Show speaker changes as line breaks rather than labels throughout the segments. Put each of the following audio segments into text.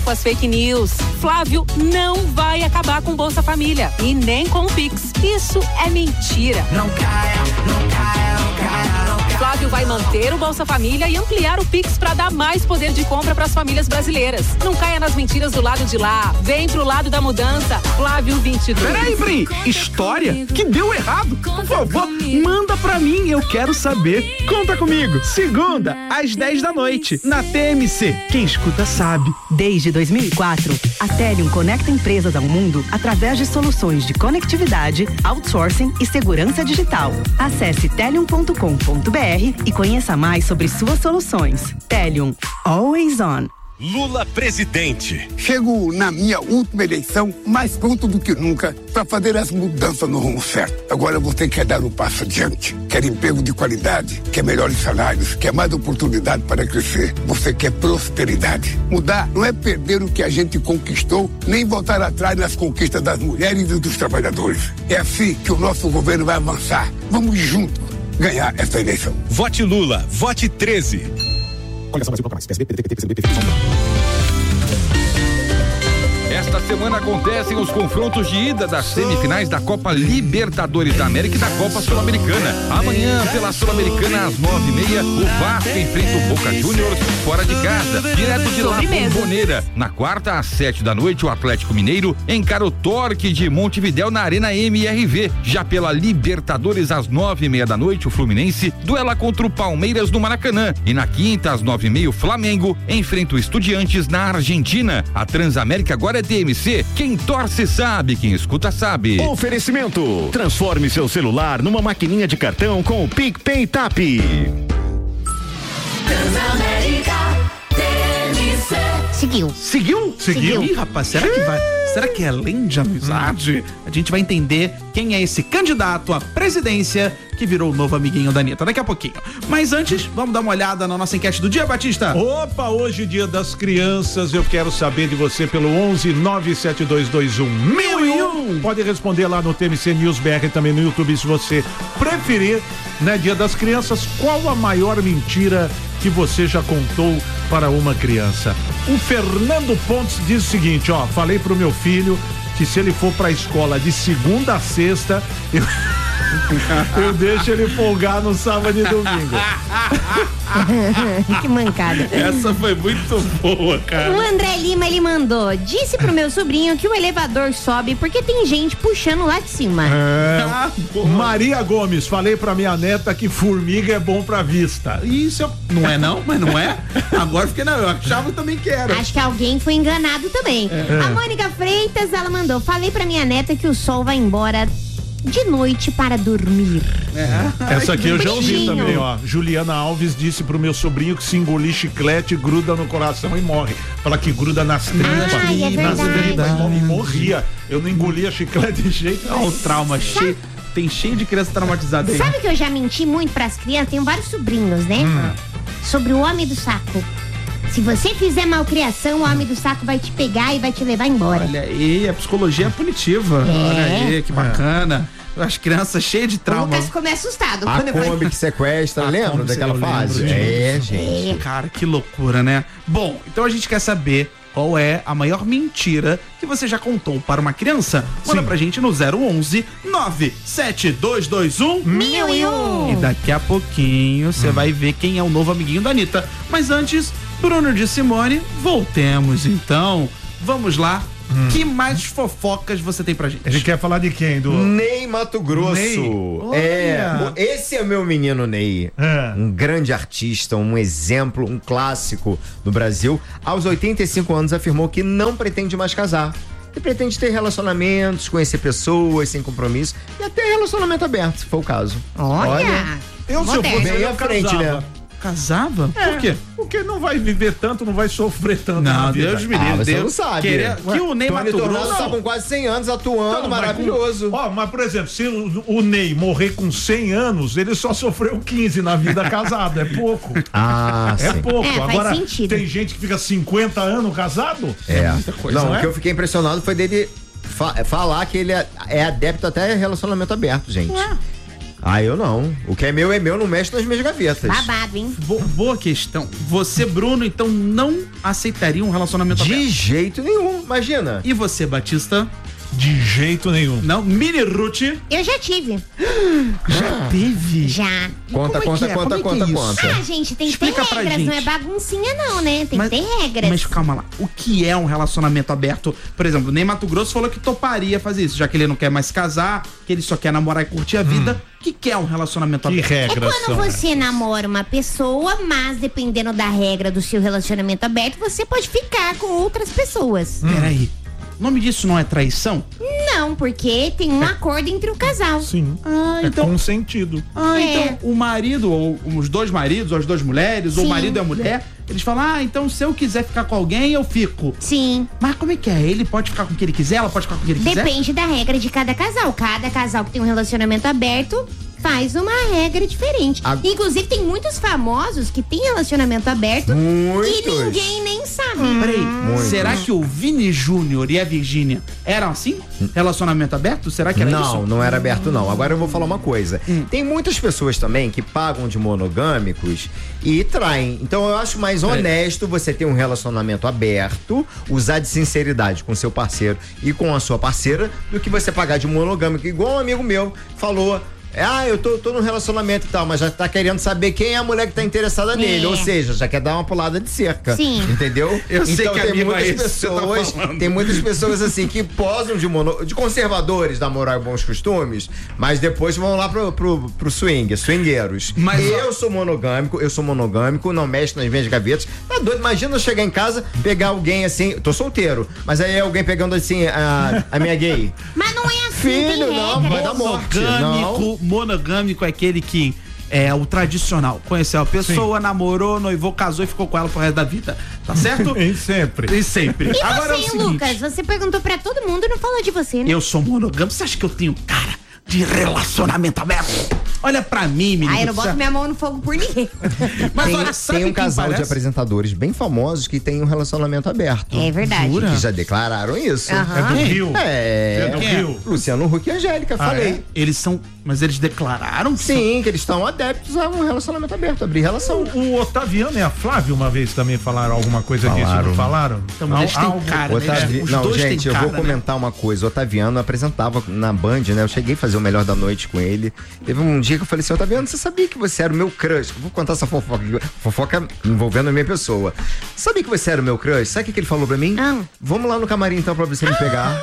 Com as fake news, Flávio não vai acabar com Bolsa Família e nem com o Pix. Isso é mentira.
Não caia, não caia, não caia, não caia.
Flávio vai manter o Bolsa Família e ampliar o Pix para dar mais poder de compra para as famílias brasileiras. Não caia nas mentiras do lado de lá. Vem pro lado da mudança. Flávio 22.
Peraí, Brim. História que deu errado. Por favor, manda pra mim. Eu quero saber. Conta comigo. Segunda, às 10 da noite, na TMC. Quem escuta sabe.
Desde 2004, a Telium conecta empresas ao mundo através de soluções de conectividade, outsourcing e segurança digital. Acesse telium.com.br e conheça mais sobre suas soluções. Telium, always on.
Lula presidente.
Chego na minha última eleição mais pronto do que nunca para fazer as mudanças no rumo certo. Agora você quer dar um passo adiante, quer emprego de qualidade, quer melhores salários, quer mais oportunidade para crescer. Você quer prosperidade. Mudar não é perder o que a gente conquistou, nem voltar atrás nas conquistas das mulheres e dos trabalhadores. É assim que o nosso governo vai avançar. Vamos juntos ganhar essa eleição.
Vote Lula, vote 13.
Esta semana acontecem os confrontos de ida das semifinais da Copa Libertadores da América e da Copa Sul-Americana. Amanhã, pela Sul-Americana, às 9h30, o Vasco enfrenta o Boca Juniors fora de casa, direto de La Bombonera. Na quarta, às 7 da noite, o Atlético Mineiro encara o Torque de Montevidéu na Arena MRV. Já pela Libertadores, às 9h30 da noite, o Fluminense duela contra o Palmeiras no Maracanã. E na quinta, às 9h30, o Flamengo enfrenta o Estudiantes na Argentina. A Transamérica agora é TMC. Quem torce sabe, quem escuta sabe.
Oferecimento: transforme seu celular numa maquininha de cartão com o PicPay Tap.
Transamérica, TMC.
Seguiu? Ih, rapaz, será que além de amizade, a gente vai entender quem é esse candidato à presidência que virou o novo amiguinho da Anitta daqui a pouquinho. Mas antes, vamos dar uma olhada na nossa enquete do dia, Batista.
Opa, hoje Dia das Crianças, eu quero saber de você pelo 11-97221-1001. Pode responder lá no TMC News BR, também no YouTube, se você preferir, né? Dia das Crianças, qual a maior mentira que você já contou para uma criança? O Fernando Pontes diz o seguinte, ó, falei pro meu filho que se ele for pra escola de segunda a sexta, eu deixo ele folgar no sábado e domingo.
Que mancada.
Essa foi muito boa, cara.
O André Lima, ele mandou: disse pro meu sobrinho que o elevador sobe porque tem gente puxando lá de cima.
Maria Gomes, falei pra minha neta que formiga é bom pra vista.
Isso não é não, mas não é. Agora fiquei eu achava também que era.
Acho que alguém foi enganado também. A Mônica Freitas, ela mandou: falei pra minha neta que o sol vai embora de noite para dormir.
Essa aqui eu já ouvi também, ó. Juliana Alves disse pro meu sobrinho que se engolir chiclete gruda no coração e morre. Fala que gruda nas tripas, nas tripas e morria. Eu não engolia chiclete de jeito.
Olha o trauma cheio. Tem cheio de criança traumatizada aí.
Sabe que eu já menti muito pras crianças? Tenho vários sobrinhos, né? Sobre o homem do saco. Se você fizer malcriação, o homem do saco vai te pegar e vai te levar embora.
Olha aí, a psicologia é punitiva. Olha aí, que bacana. As crianças cheias de trauma.
O Lucas ficou meio assustado.
A Kombi que sequestra, lembra daquela fase? Gente.
Cara, que loucura, né? Bom, então a gente quer saber qual é a maior mentira que você já contou para uma criança. Manda pra gente no 011-97221-1001. E daqui a pouquinho você vai ver quem é o novo amiguinho da Anitta. Mas antes, Bruno de Simone, voltemos então. Vamos lá. Que mais fofocas você tem pra gente?
Ele quer falar de quem? Do
Ney Mato Grosso. Esse é meu menino Ney. Um grande artista, um exemplo, um clássico do Brasil. Aos 85 anos afirmou que não pretende mais casar. E pretende ter relacionamentos, conhecer pessoas sem compromisso e até relacionamento aberto, se for o caso.
Olha
se eu fosse
bem à frente, né?
Casava? Por quê?
Porque não vai viver tanto, não vai sofrer tanto.
Não, Deus me livre.
Você não sabe.
Que o Ney Mato Grosso
tá com quase 100 anos atuando, maravilhoso.
Mas por exemplo, se o Ney morrer com 100 anos, ele só sofreu 15 na vida casado, é pouco.
Sim.
Pouco. Agora,
faz sentido.
Tem gente que fica 50 anos casado?
Muita coisa. Não, o que eu fiquei impressionado foi dele falar que ele é adepto até a relacionamento aberto, gente. Eu não. O que é meu, não mexe nas minhas gavetas.
Babado, hein?
Boa questão. Você, Bruno, então não aceitaria um relacionamento aberto?
De jeito nenhum, imagina.
E você, Batista?
De jeito nenhum.
Não, Mini Ruth.
Eu já tive.
Já teve?
Já.
Conta.
Ah, gente, tem que ter
Explica pra
regras,
gente.
não é baguncinha não, né? Tem que ter regras.
Mas calma lá, o que é um relacionamento aberto? Por exemplo, o Ney Mato Grosso falou que toparia fazer isso, já que ele não quer mais casar, que ele só quer namorar e curtir a vida. O que é um relacionamento aberto?
regras
É quando você namora uma pessoa, mas dependendo da regra do seu relacionamento aberto, você pode ficar com outras pessoas.
Peraí, o nome disso não é traição?
Não, porque tem um acordo entre o casal.
Sim.
Então...
consentido.
Então o marido, ou os dois maridos, ou as duas mulheres, ou o marido e a mulher, eles falam, então se eu quiser ficar com alguém, eu fico.
Sim.
Mas como é que é? Ele pode ficar com quem ele quiser, ela pode ficar com quem ele quiser?
Depende da regra de cada casal. Cada casal que tem um relacionamento aberto faz uma regra diferente. Inclusive, tem muitos famosos que têm relacionamento aberto e ninguém nem sabe.
Peraí, será que o Vini Júnior e a Virgínia eram assim? Relacionamento aberto? Será que era isso?
Não era aberto não. Agora eu vou falar uma coisa. Tem muitas pessoas também que pagam de monogâmicos e traem. Então eu acho mais honesto você ter um relacionamento aberto, usar de sinceridade com seu parceiro e com a sua parceira, do que você pagar de monogâmico. Igual um amigo meu falou... eu tô num relacionamento e tal, mas já tá querendo saber quem é a mulher que tá interessada nele. Ou seja, já quer dar uma pulada de cerca.
Sim.
Entendeu?
Eu sei que
tem
amigo
muitas
é esse que
pessoas,
você tá falando.
tem muitas pessoas assim que posam de conservadores da moral e bons costumes, mas depois vão lá pro swingueiros.
Mas
eu sou monogâmico, não mexe nas minhas gavetas. Tá doido? Imagina eu chegar em casa, pegar alguém assim, tô solteiro, mas aí alguém pegando assim a minha gay.
Mas não é assim,
Filho,
tem
não,
regra.
vai dar morte. Não.
Monogâmico é aquele que é o tradicional. Conheceu a pessoa, namorou, noivou, casou e ficou com ela pro resto da vida. Tá certo?
E sempre.
E sempre.
E
Agora
você,
é o seguinte,
Lucas? Você perguntou pra todo mundo e não falou de você, né?
eu sou monogâmico. Você acha que eu tenho cara de relacionamento aberto? Olha pra mim, menino.
Eu não boto minha mão no fogo por ninguém.
Mas olha, sabe
Tem um
quem
casal de
parece?
apresentadores bem famosos que tem um relacionamento aberto.
É verdade.
Jura?
Que já declararam isso.
Aham.
É do Rio.
É
do
Quem é?
Rio.
Luciano Huck e Angélica, falei.
Eles são... Mas eles declararam que
Sim, que eles estão adeptos a um relacionamento aberto, abrir relação.
O Otaviano e a Flávia uma vez também falaram alguma coisa disso, não falaram?
Então, mas eles têm cara, né? Os
Não,
dois
gente,
têm
eu vou
cara, né?
comentar uma coisa. O Otaviano apresentava na Band, né? Eu cheguei a fazer o Melhor da Noite com ele. Teve um dia que eu falei assim, Otaviano, você sabia que você era o meu crush? Eu vou contar essa fofoca envolvendo a minha pessoa. Sabia que você era o meu crush? Sabe o que ele falou pra mim? Vamos lá no camarim então pra você me pegar.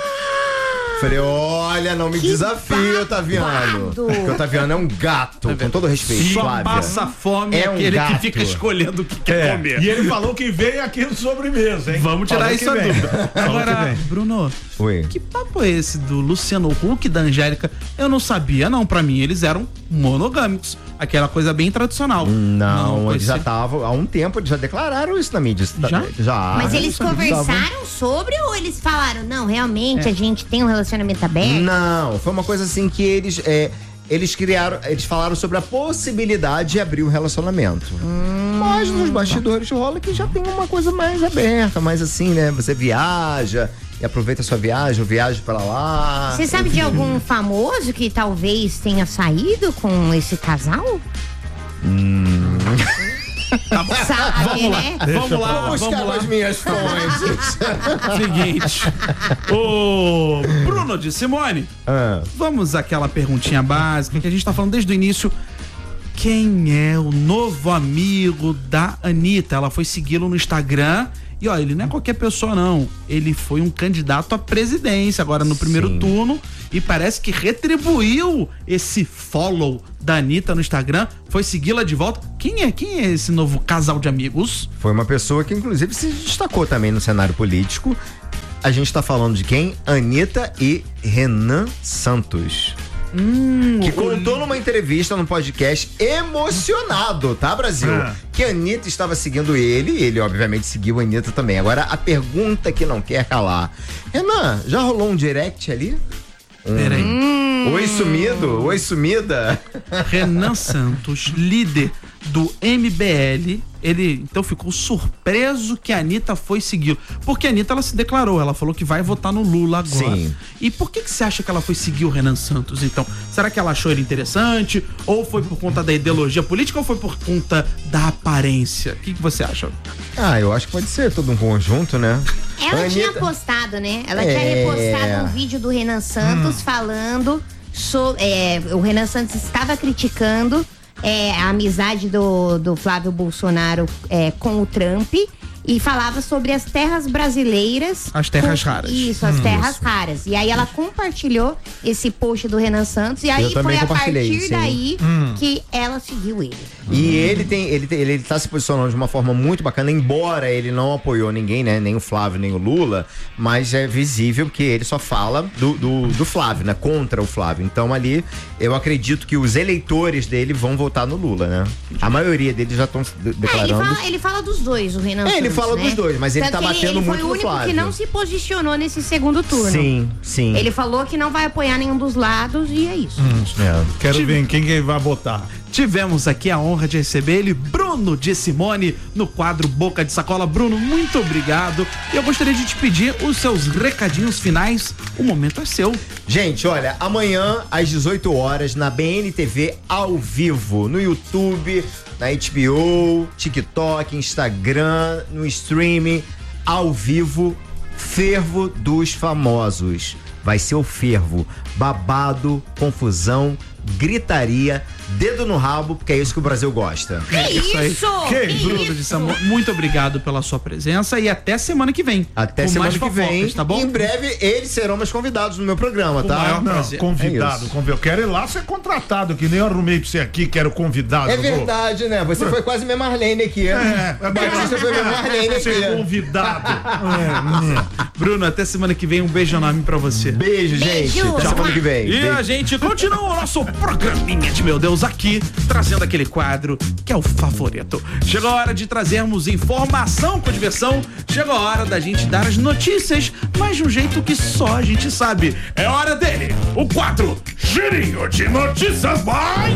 Falei, olha, não me desafie, Otaviano. Porque o Otaviano é um gato, com todo respeito,
Só
Flávia.
passa fome
É um
aquele
gato.
que fica escolhendo o que quer comer.
E ele falou que vem aqui no sobremesa, hein?
Vamos tirar
Falou
isso
que
a
vem.
dúvida.
Falou que
Agora,
vem.
Bruno,
Oi.
que papo é esse do Luciano Huck e da Angélica? Eu não sabia, não. Pra mim, eles eram monogâmicos. Aquela coisa bem tradicional.
Não, eles já
conheci.
estavam, há um tempo, eles já declararam isso na mídia. Já?
Mas eles conversaram sobre ou eles falaram, não, realmente a gente tem um relacionamento aberto?
Não, foi uma coisa assim que eles criaram, eles falaram sobre a possibilidade de abrir um relacionamento. Mas nos bastidores rola que já tem uma coisa mais aberta, mais assim, né? Você viaja e aproveita a sua viagem, viaja pra lá.
Você sabe de algum famoso que talvez tenha saído com esse casal? Sabe, né?
Vamos lá,
Vou buscar
vamos lá.
as minhas fontes.
Seguinte. Ô, Bruno de Simone, vamos àquela perguntinha básica que a gente tá falando desde o início. Quem é o novo amigo da Anitta? Ela foi segui-lo no Instagram. E ó, ele não é qualquer pessoa, não. Ele foi um candidato à presidência agora no primeiro turno e parece que retribuiu esse follow da Anitta no Instagram. Foi segui-la de volta. Quem é esse novo casal de amigos?
Foi uma pessoa que inclusive se destacou também no cenário político. A gente tá falando de quem? Anitta e Renan Santos. Que contou numa entrevista no podcast emocionado, tá, Brasil? Que a Anitta estava seguindo ele obviamente seguiu a Anitta também. Agora a pergunta que não quer calar: Renan, já rolou um direct ali?
Peraí.
Oi sumido? Oi sumida?
Renan Santos, líder do MBL, Ele então ficou surpreso que a Anitta foi seguir. Porque a Anitta, ela se declarou, ela falou que vai votar no Lula agora.
Sim.
E por que você acha que ela foi seguir o Renan Santos, então? Será que ela achou ele interessante? Ou foi por conta da ideologia política ou foi por conta da aparência? O que você acha?
Eu acho que pode ser todo um conjunto, né?
Ela tinha postado, né? Ela tinha repostado um vídeo do Renan Santos falando sobre... o Renan Santos estava criticando a amizade do Flávio Bolsonaro com o Trump e falava sobre as terras brasileiras.
As terras raras.
Isso, as terras raras. E aí ela compartilhou esse post do Renan Santos e aí foi a partir daí que ela seguiu ele.
E ele tá se posicionando de uma forma muito bacana, embora ele não apoiou ninguém, né? Nem o Flávio, nem o Lula, mas é visível que ele só fala do Flávio, né? Contra o Flávio. Então ali, eu acredito que os eleitores dele vão votar no Lula, né? A maioria deles já estão declarando.
Ele fala dos dois, o Renan Santos.
Ele fala dos dois, mas ele tá batendo muito no Flávio.
Ele foi o único que não se posicionou nesse segundo turno.
Sim.
Ele falou que não vai apoiar nenhum dos lados e é isso.
Quero ver quem vai votar.
Tivemos aqui a honra de receber ele, Bruno de Simone, no quadro Boca de Sacola. Bruno, muito obrigado. E eu gostaria de te pedir os seus recadinhos finais. O momento é seu.
Gente, olha, amanhã às 18 horas na BNTV ao vivo, no YouTube, na HBO, TikTok, Instagram, no streaming, ao vivo, Fervo dos Famosos. Vai ser o fervo, babado, confusão, gritaria, dedo no rabo, porque é isso que o Brasil gosta.
Bruno de Simone, muito obrigado pela sua presença e até semana que vem.
Até semana que vem,
tá bom?
Em breve eles serão meus convidados no meu programa, tá?
Convidado. Eu quero ir lá ser contratado, que nem eu arrumei pra você aqui, quero convidado.
É verdade, né? Você foi quase minha Marlene aqui. Você foi minha Marlene aqui.
Ser convidado.
Bruno, até semana que vem, um beijo enorme pra você.
Beijo, gente. Até semana que vem.
E a gente continua o nosso programinha de meu Deus aqui, trazendo aquele quadro que é o favorito. Chegou a hora de trazermos informação com diversão. Chegou a hora da gente dar as notícias, mas de um jeito que só a gente sabe. É hora dele, o quadro Girinho de Notícias. Vai!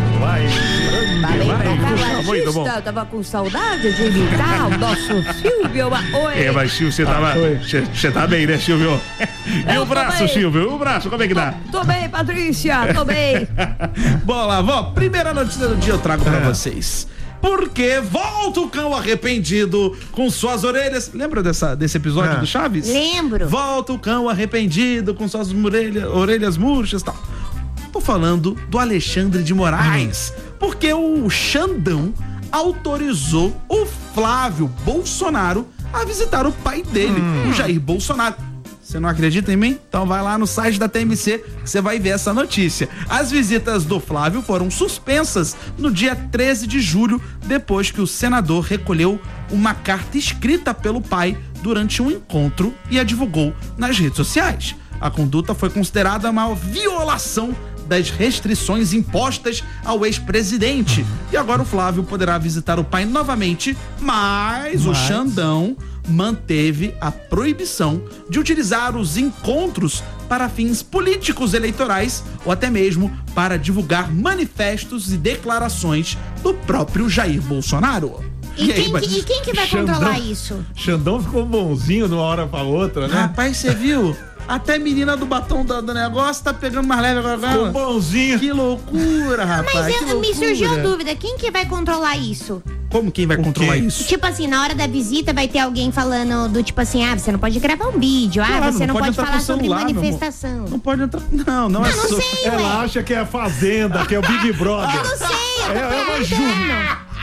Muito bom. Tava com saudade de imitar o nosso Silvio. Oi.
Mas Silvio, você tá bem, né, Silvio? E o braço, Silvio? O braço, como é que dá?
Tô bem, Patrícia, tô bem.
Bom, lá, primeira notícia do dia eu trago pra vocês. Porque volta o cão arrependido com suas orelhas. Lembra desse episódio do Chaves?
Lembro.
Volta o cão arrependido com suas orelhas murchas e tal. Tô falando do Alexandre de Moraes. Porque o Xandão autorizou o Flávio Bolsonaro a visitar o pai dele, o Jair Bolsonaro. Você não acredita em mim? Então vai lá no site da TMC que você vai ver essa notícia. As visitas do Flávio foram suspensas no dia 13 de julho, depois que o senador recolheu uma carta escrita pelo pai durante um encontro e a divulgou nas redes sociais. A conduta foi considerada uma violação das restrições impostas ao ex-presidente. E agora o Flávio poderá visitar o pai novamente, mas o Xandão manteve a proibição de utilizar os encontros para fins políticos eleitorais ou até mesmo para divulgar manifestos e declarações do próprio Jair Bolsonaro.
E quem que vai controlar isso?
Xandão ficou bonzinho de uma hora pra outra, né?
Rapaz, você viu? Até menina do batom do negócio tá pegando mais leve agora.
Ficou bonzinho.
Que loucura, rapaz.
Mas me surgiu a dúvida, quem que vai controlar isso?
Como quem vai controlar isso?
Tipo assim, na hora da visita vai ter alguém falando do tipo assim, você não pode gravar um vídeo, você não pode falar sobre manifestação.
Não pode entrar, não é
sei,
Ela acha que é a Fazenda, que é o Big Brother.
Eu não sei,
é uma Júlia.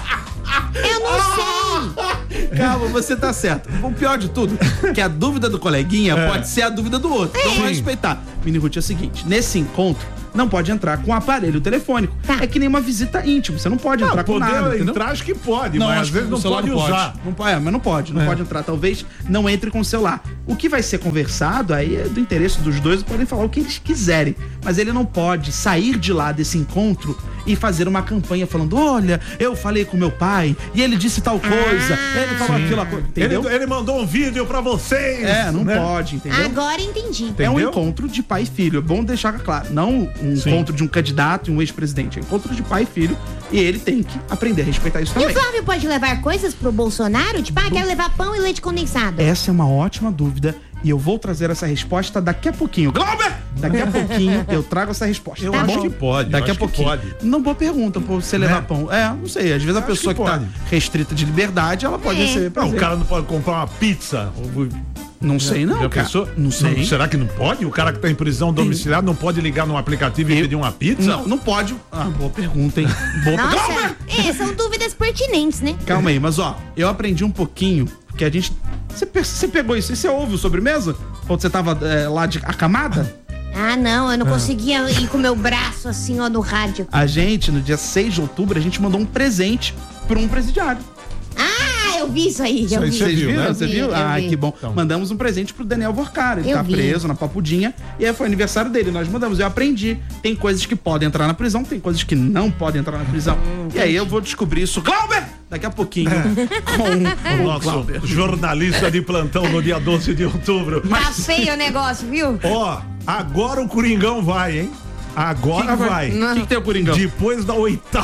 Eu não sei.
Calma, você tá certo. O pior de tudo, que a dúvida do coleguinha pode ser a dúvida do outro. Então vamos respeitar. Mini Ruth, é o seguinte, nesse encontro, não pode entrar com um aparelho telefônico. É que nem uma visita íntima, você não pode entrar com nada, entendeu?
Entrar acho que pode, mas às vezes não pode usar.
Mas não pode entrar. Talvez não entre com o celular. O que vai ser conversado aí é do interesse dos dois, podem falar o que eles quiserem. Mas ele não pode sair de lá desse encontro e fazer uma campanha falando, olha, eu falei com meu pai e ele disse tal coisa, ele falou aquilo, entendeu?
Ele mandou um vídeo pra vocês.
Não pode, entendeu?
Agora entendi.
É um encontro de pai e filho, é bom deixar claro. Não encontro de um candidato e um ex-presidente. É encontro de pai e filho. E ele tem que aprender a respeitar isso
E
também.
o Flávio pode levar coisas pro Bolsonaro? Tipo, quero levar pão e leite condensado.
Essa é uma ótima dúvida e eu vou trazer essa resposta daqui a pouquinho. Glauber! Daqui a pouquinho eu trago essa resposta.
Eu
tá
acho
bom?
que pode.
Daqui a pouquinho.
Pode.
Não, boa pergunta, pô, você levar pão. Não sei. Às vezes a pessoa que tá restrita de liberdade, ela pode receber
Não, o
prazer.
cara não pode comprar uma pizza.
Não sei não,
Já
cara.
pensou?
Não sei.
Será que não pode? O cara que tá em prisão domiciliar não pode ligar num aplicativo e pedir uma pizza?
Não pode. Boa pergunta, hein? Boa
Nossa, são dúvidas pertinentes, né?
Calma aí, mas ó, eu aprendi um pouquinho que a gente... Você pegou isso e você ouve o sobremesa? Quando você tava lá de acamada?
Ah, não, eu não conseguia ir com o meu braço assim, ó, no rádio.
A gente, no dia 6 de outubro, a gente mandou um presente pra um presidiário.
Ah, eu vi isso aí. Eu vi.
Você viu, né? Você viu?
Eu vi.
Que bom. Mandamos um presente pro Daniel Vorcar. Ele
Eu
tá
vi.
preso na Papudinha. E aí foi aniversário dele. Nós mandamos. Eu aprendi. Tem coisas que podem entrar na prisão, tem coisas que não podem entrar na prisão. E aí eu vou descobrir isso. Glauber! Daqui a pouquinho. Com
O
o
nosso
Glauber.
jornalista de plantão no dia 12 de outubro.
Tá feio o negócio, viu?
Ó, agora o Coringão vai, hein? Agora vai.
O que tem o Coringão?
Depois da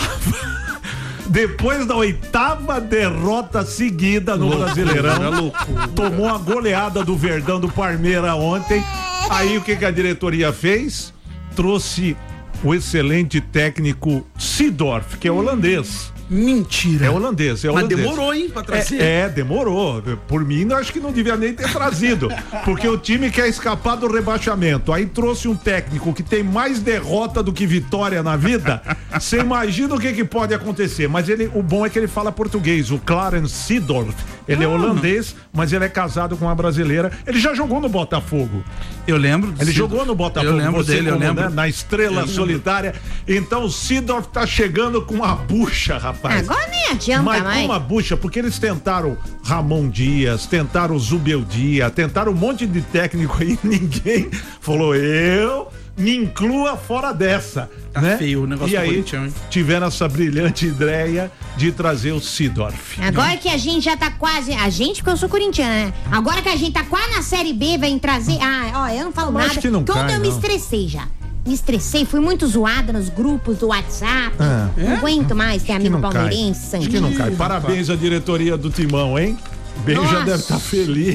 oitava derrota seguida no Brasileirão, tomou a goleada do Verdão do Parmeira ontem. Aí o que a diretoria fez? Trouxe o excelente técnico Seedorf, que é holandês.
Mentira.
É holandês,
Mas demorou, hein, pra trazer.
Demorou. Por mim, eu acho que não devia nem ter trazido. Porque o time quer escapar do rebaixamento. Aí trouxe um técnico que tem mais derrota do que vitória na vida. Você imagina o que pode acontecer. Mas o bom é que ele fala português. O Clarence Seedorf. Ele é holandês, mas ele é casado com uma brasileira. Ele já jogou no Botafogo.
Eu lembro.
Ele jogou no Botafogo.
Eu lembro dele, eu lembro.
Né, na Estrela Solitária. Então o Seedorf tá chegando com uma bucha, rapaz.
Agora nem adianta
Mas
mais.
uma bucha, porque eles tentaram Ramon Dias, tentaram Zubeldia, tentaram um monte de técnico aí, ninguém falou, eu me inclua fora dessa.
Tá
né?
feio o negócio
E
do
aí
Corinthians, hein?
tiveram essa brilhante ideia de trazer o Seedorf.
Agora que a gente já tá quase. A gente, porque eu sou corintiana, né? Agora que a gente tá quase na Série B, vem trazer. Eu não falo
Mas
nada.
acho que não
Porque ontem
cai,
eu me
não.
estressei já. Me estressei, fui muito zoada nos grupos do WhatsApp. Não aguento mais ter amigo palmeirense.
Acho que não cai. Parabéns à diretoria do Timão, hein? Benja
Nossa.
deve estar feliz.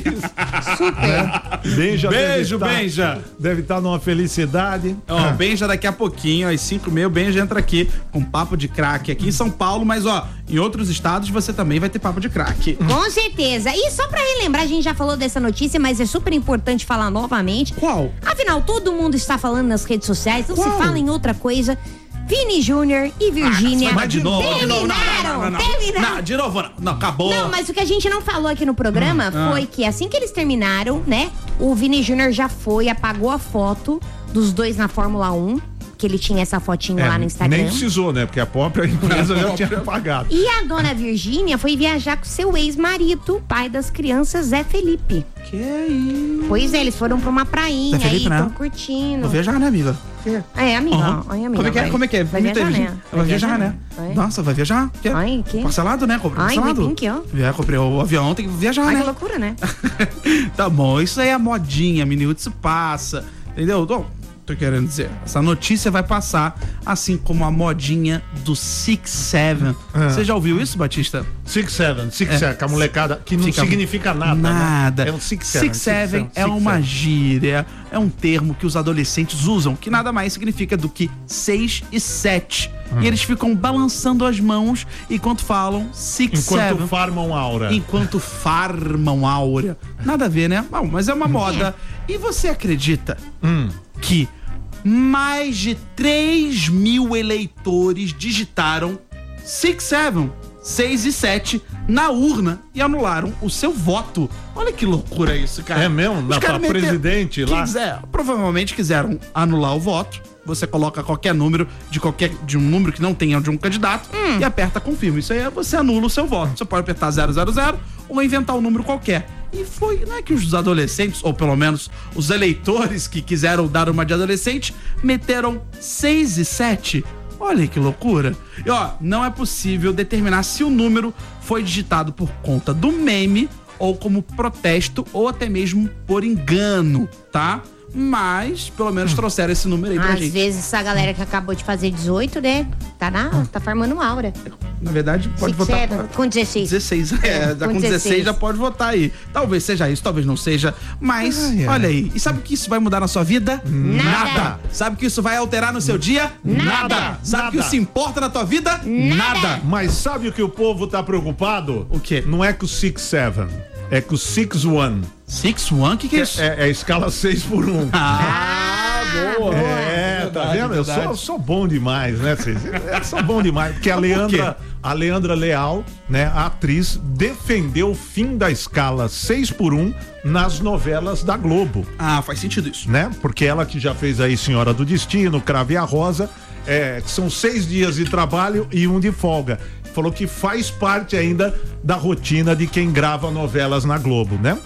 Super.
Benja
Beijo,
deve
Benja.
Deve estar numa felicidade.
Ó, Benja daqui a pouquinho, às 5h30, o Benja entra aqui com papo de craque aqui em São Paulo, mas ó, em outros estados você também vai ter papo de craque.
Com certeza. E só pra relembrar, a gente já falou dessa notícia, mas é super importante falar novamente.
Qual?
Afinal, todo mundo está falando nas redes sociais, não se fala em outra coisa. Vini Júnior e Virgínia
Mas de novo,
terminaram.
Não, de novo não. Não, acabou.
Não, mas o que a gente não falou aqui no programa foi que assim que eles terminaram, né? O Vini Júnior já apagou a foto dos dois na Fórmula 1, que ele tinha essa fotinho lá no Instagram.
Nem precisou, né? Porque a própria empresa já tinha pagado.
E a dona Virgínia foi viajar com seu ex-marido, pai das crianças, Zé Felipe.
Que isso?
Pois é, eles foram pra uma prainha
Zé Felipe,
aí,
né?
estão curtindo.
Vou viajar, né, amiga?
Amiga.
Uhum.
Ai, amiga.
Como é que é?
Vai
Muito
viajar,
inteligente.
né?
Vai viajar, né?
Vai.
Nossa, vai viajar? Que?
Ai, que?
Parcelado, né? Comprei
Ai,
parcelado.
vai vir aqui, ó.
Comprei o avião, tem que viajar,
Ai,
né?
que loucura, né?
Tá bom, isso aí é modinha, menino, isso passa. Entendeu? Tô querendo dizer, essa notícia vai passar, assim como a modinha do 6-7. Você já ouviu isso, Batista?
6-7, com a molecada, que não significa nada.
Nada.
Né? É um 6-7.
6-7 é uma gíria, é um termo que os adolescentes usam, que nada mais significa do que 6 e 7. E eles ficam balançando as mãos enquanto falam 6-7.
Enquanto farmam aura.
Enquanto farmam aura. Nada a ver, né? Bom, mas é uma moda. E você acredita que mais de 3 mil eleitores digitaram 6-7, 6 e 7 na urna e anularam o seu voto? Olha que loucura isso, cara.
É mesmo?
Os
Pra
caras
presidente lá?
Provavelmente quiseram anular o voto. Você coloca qualquer número de um número que não tenha de um candidato e aperta confirma. Isso aí você anula o seu voto. Você pode apertar 000 ou inventar um número qualquer. E foi, não é que os adolescentes, ou pelo menos os eleitores que quiseram dar uma de adolescente, meteram 6 e 7. Olha que loucura. E ó, não é possível determinar se o número foi digitado por conta do meme ou como protesto ou até mesmo por engano, tá? mas pelo menos trouxeram esse número aí pra
Às
gente.
vezes essa galera que acabou de fazer 18, né? Tá formando aura.
Na verdade, pode
Six,
votar.
seven, com 16.
16, com 16 já pode votar aí. Talvez seja isso, talvez não seja, mas olha aí. E sabe o que isso vai mudar na sua vida? Nada. Sabe o que isso vai alterar no seu dia? Nada. Sabe o que isso importa na tua vida? Nada.
Mas sabe o que o povo tá preocupado?
O quê?
Não é com o 6-7, é com o 6-1.
6-1? O que é isso?
É a escala 6x1.
Boa.
Tá vendo? Eu sou bom demais, né? Eu sou bom demais. Porque a Leandra Leal, né, a atriz, defendeu o fim da escala 6x1 nas novelas da Globo.
Ah, faz sentido isso.
Né? Porque ela que já fez aí Senhora do Destino, Cravo e a Rosa, são 6 dias de trabalho e 1 de folga. Falou que faz parte ainda da rotina de quem grava novelas na Globo, né?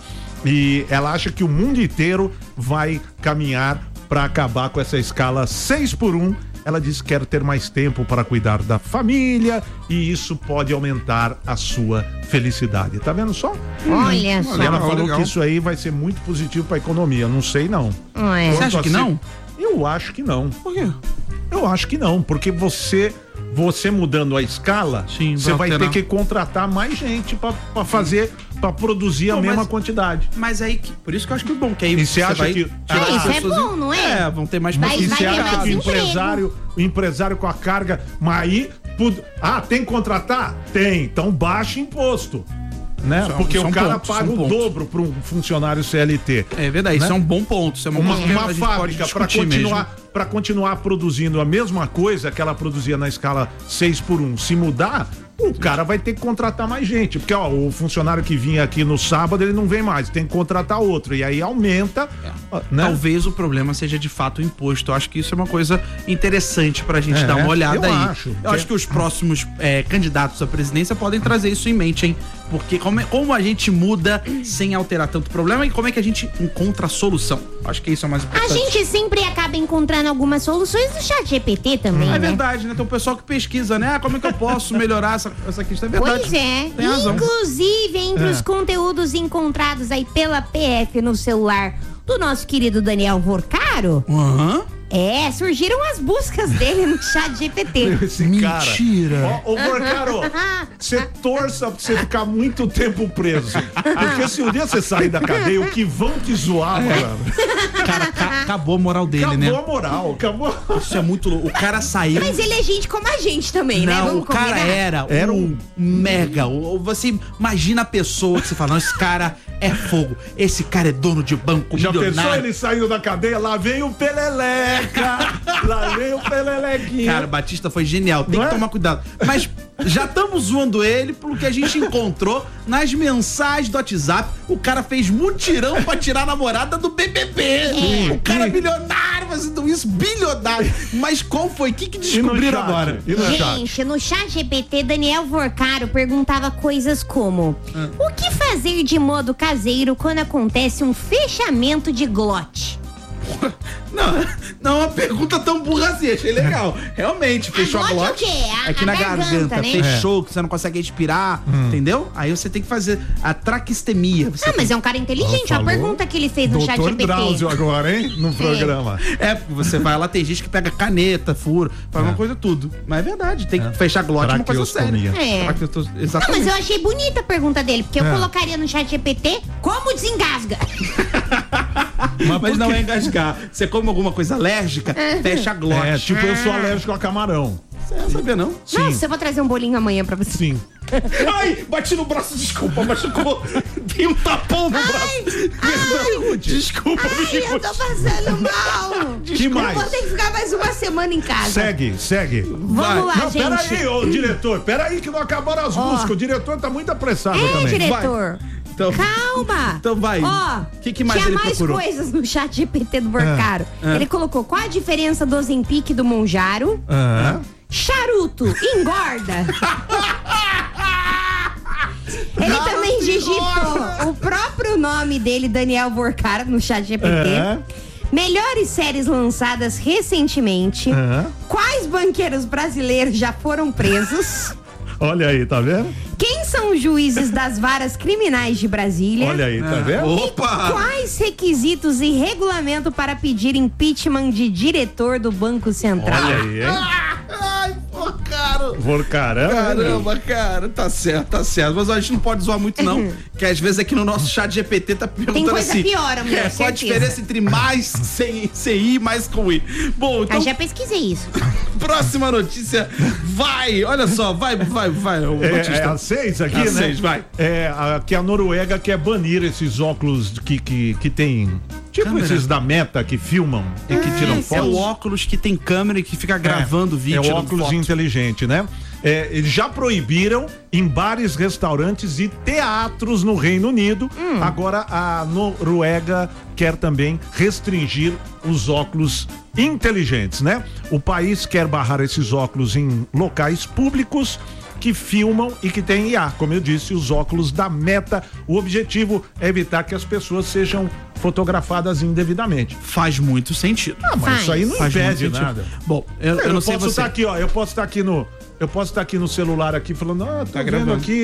E ela acha que o mundo inteiro vai caminhar para acabar com essa escala 6x1. Ela disse que quer ter mais tempo para cuidar da família e isso pode aumentar a sua felicidade. Tá vendo só?
Olha só.
E ela falou
legal.
que isso aí vai ser muito positivo para a economia. Não sei não.
Você acha que não?
Eu acho que não.
Por quê?
Eu acho que não, porque você mudando a escala, você vai ter que contratar mais gente para fazer, para produzir a mesma quantidade.
Mas aí, por isso que eu acho que é bom, que aí
e você acha que
isso é bom, não é?
Vão ter mais
Vai-
e
vai
você
ter
acha
mais
que
emprego.
o empresário com a carga, mas aí tem que contratar? Tem, então baixa imposto. Né? Porque o cara paga o dobro para um funcionário CLT.
É verdade,
né?
isso é um bom ponto. Isso é uma coisa que a
Uma
gente pode
fábrica
discutir
para continuar produzindo a mesma coisa que ela produzia na escala 6x1. Se mudar, o cara vai ter que contratar mais gente. Porque o funcionário que vinha aqui no sábado, ele não vem mais, tem que contratar outro. E aí aumenta. Né?
Talvez o problema seja de fato o imposto. Eu acho que isso é uma coisa interessante pra gente dar uma olhada
eu
aí.
acho.
Eu acho que os próximos candidatos à presidência podem trazer isso em mente, hein? Porque como a gente muda sem alterar tanto problema e como é que a gente encontra a solução? Acho que isso é o mais
A
importante.
gente sempre acaba encontrando algumas soluções no chat GPT também,
É
né?
verdade, né? Tem um pessoal que pesquisa, né? Como é que eu posso melhorar essa questão? É verdade.
Pois é.
Tem razão.
Inclusive, entre os conteúdos encontrados aí pela PF no celular do nosso querido Daniel Vorcaro, surgiram as buscas dele no chat GPT.
Esse
Mentira.
cara. Ô, Vorcaro, você torça pra você ficar muito tempo preso. Porque se um dia você sair da cadeia, o que vão te zoar, mano.
Cara, acabou a moral dele, né?
Acabou a moral, acabou.
Isso é muito louco. O cara saiu.
Mas ele é gente como a gente também, né?
Não,
Vamos
o cara
combinar?
era um mega. Você imagina a pessoa que você fala, não, esse cara é fogo. Esse cara é dono de banco,
Já pensou
milionário.
ele saindo da cadeia? Lá vem o Peleleca. Lá vem o Pelelequinha.
Cara, Batista foi genial. Tem que tomar cuidado. Mas já estamos zoando ele pelo que a gente encontrou nas mensagens do WhatsApp. O cara fez mutirão pra tirar a namorada do BBB. O cara é bilionário fazendo isso, bilionário. Mas qual foi? O que descobriram agora?
Gente, no chat GPT, Daniel Vorcaro perguntava coisas como: o que fazer de modo caseiro quando acontece um fechamento de glote?
Não, uma pergunta tão burra assim, achei legal. Realmente, fechou a
glote
glote.
é o quê?
Aqui na garganta,
né?
fechou, que você não consegue respirar, entendeu? Aí você tem que fazer a traquistemia.
Mas é um cara inteligente, a pergunta que ele fez no chat GPT.
Drauzio agora, hein? No programa.
É, porque você vai lá, tem gente que pega caneta, fura, faz uma coisa tudo. Mas é verdade, tem que fechar glote, é uma coisa séria. Exatamente.
Mas eu achei bonita a pergunta dele, porque eu colocaria no chat GPT como desengasga.
Mas não é engasgar. Você come alguma coisa alérgica, fecha a glote.
Eu sou alérgico a camarão.
Você não sabia, não?
Nossa, eu vou trazer um bolinho amanhã pra você.
Sim.
Ai, bati no braço, desculpa, machucou. Tem um tapão no braço. Desculpa,
Ai, eu tô passando mal.
Que mais?
Eu vou ter que ficar mais uma semana em casa.
Segue.
Vamos lá,
não,
gente.
Peraí, ô diretor, peraí que não acabaram as músicas. O diretor tá muito apressado também.
Diretor.
Então,
calma.
Então vai.
Ó,
que mais
tinha
ele
mais
procurou?
coisas no chat GPT do Vorcaro. Ele colocou qual a diferença do Ozempic e do Monjaro. Charuto engorda. Ele também digitou o próprio nome dele, Daniel Vorcaro, no chat GPT. Melhores séries lançadas recentemente. Quais banqueiros brasileiros já foram presos?
Olha aí, tá vendo?
Quem são os juízes das varas criminais de Brasília?
Olha aí, tá vendo?
Opa!
Quais requisitos e regulamento para pedir impeachment de diretor do Banco Central?
Olha aí, hein?
Ai, pô, cara.
Caramba,
cara, tá certo. Mas a gente não pode zoar muito, não. Que às vezes aqui no nosso chat GPT tá perguntando
Tem coisa
assim.
pior, amor,
qual a diferença entre mais sem I e mais com I? Bom, então.
Eu já pesquisei isso.
Próxima notícia, vai! Olha só, vai.
É a 6 aqui,
a
né?
6, vai.
Que a Noruega quer banir esses óculos que tem. Tipo
Câmera.
esses da Meta que filmam e que tiram
É
fotos.
o óculos que tem câmera e que fica gravando vídeo.
É o óculos inteligente, né? Eles já proibiram em bares, restaurantes e teatros no Reino Unido. Agora a Noruega quer também restringir os óculos inteligentes, né? O país quer barrar esses óculos em locais públicos que filmam e que tem IA, como eu disse, os óculos da Meta. O objetivo é evitar que as pessoas sejam fotografadas indevidamente.
Faz muito sentido.
Mas isso aí não
Faz
impede
muito
nada.
sentido. Bom, eu não sei
posso
você.
estar aqui, ó. Eu posso estar aqui no celular aqui falando, tô vendo
gravando.
aqui,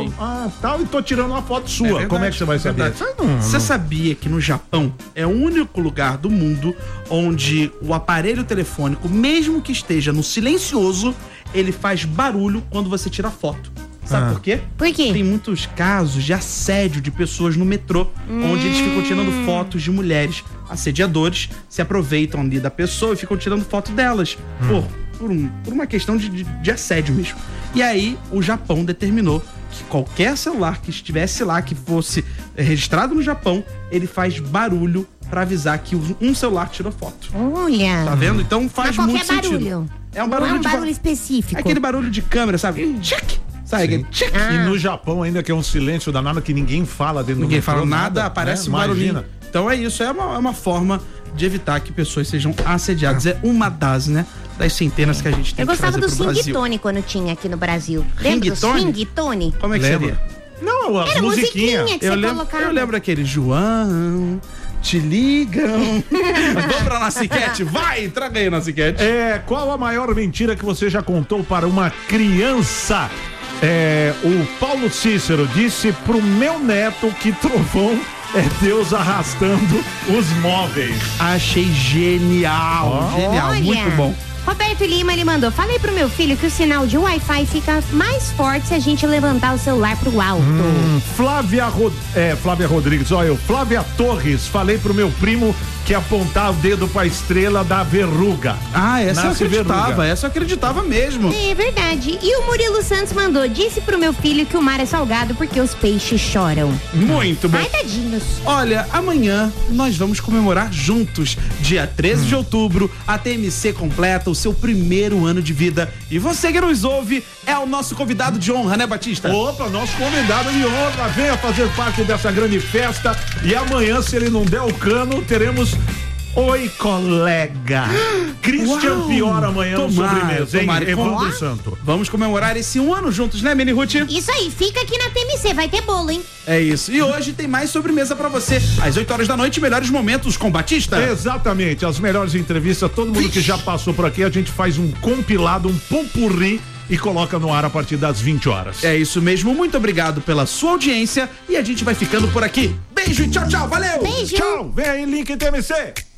tal, e tô tirando uma foto sua.
Verdade,
Como é que você vai saber?
Você sabia que no Japão é o único lugar do mundo onde o aparelho telefônico, mesmo que esteja no silencioso, ele faz barulho quando você tira foto. Sabe por quê?
Por quê?
Tem muitos casos de assédio de pessoas no metrô, onde eles ficam tirando fotos de mulheres. Assediadores se aproveitam ali da pessoa e ficam tirando foto delas. Por uma questão de assédio mesmo. E aí, o Japão determinou que qualquer celular que estivesse lá, que fosse registrado no Japão, ele faz barulho pra avisar que um celular tirou foto.
Olha.
Tá vendo? Então faz
Mas
muito
qualquer
sentido.
barulho.
É um barulho
Não é um
de
barulho específico.
Aquele barulho de câmera, sabe? Tchic! Sabe aquele tchic?
E no Japão ainda que é um silêncio danado que ninguém fala dentro do
Ninguém
metrô,
fala nada, aparece um barulhinho.
Imagina.
Então é isso, é uma forma de evitar que pessoas sejam assediadas. É uma das, né? Das centenas que a gente tem
Eu
que
gostava
trazer
do
pro Brasil.
Ringtone quando tinha aqui no Brasil. Lembra do
Ringtone?
Ringtone?
Como é que
Lembra?
seria?
Não, a
Era
musiquinha.
musiquinha que você colocava.
Eu lembro aquele João, te ligam. Vamos pra nossa enquete? Vai, traga aí a nossa enquete.
Qual a maior mentira que você já contou para uma criança? O Paulo Cícero disse pro meu neto que trovão é Deus arrastando os móveis.
Achei genial. Genial,
Olha.
muito bom.
Roberto Lima, ele mandou: falei pro meu filho que o sinal de Wi-Fi fica mais forte se a gente levantar o celular pro alto.
Flávia Rodrigues, Flávia Torres, falei pro meu primo que apontar o dedo pra estrela da verruga.
Essa eu
Nasce
acreditava,
verruga.
essa eu acreditava mesmo.
É verdade. E o Murilo Santos mandou: disse pro meu filho que o mar é salgado porque os peixes choram.
Muito bom.
Ai, tadinhos.
Olha, amanhã nós vamos comemorar juntos. Dia 13 de outubro, a TMC completa o seu primeiro ano de vida. E você que nos ouve é o nosso convidado de honra, né, Batista?
Opa, nosso convidado de honra, venha fazer parte dessa grande festa. E amanhã, se ele não der o cano, teremos Oi, Colega. Christian
Uau.
Pior amanhã no sobremesa, hein?
Tomara.
Evandro Santo.
Vamos comemorar esse um ano juntos, né, Mini Ruth?
Isso aí, fica aqui na TMC, vai ter bolo, hein?
É isso. E hoje tem mais sobremesa pra você. Às 8 horas da noite, melhores momentos com Batista.
Exatamente, as melhores entrevistas, todo mundo que já passou por aqui, a gente faz um compilado, um popurrí e coloca no ar a partir das 20 horas.
É isso mesmo. Muito obrigado pela sua audiência e a gente vai ficando por aqui. Beijo e tchau, tchau. Valeu.
Beijo.
Tchau, vem aí, link TMC.